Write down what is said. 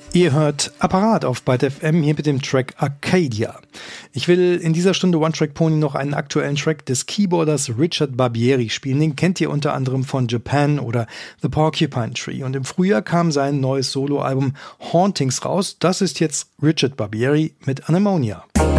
Ihr hört Apparat auf Byte FM hier mit dem Track Arcadia. Ich will in dieser Stunde One Track Pony noch einen aktuellen Track des Keyboarders Richard Barbieri spielen. Den kennt ihr unter anderem von Japan oder The Porcupine Tree. Und im Frühjahr kam sein neues Soloalbum Hauntings raus. Das ist jetzt Richard Barbieri mit Anemonia.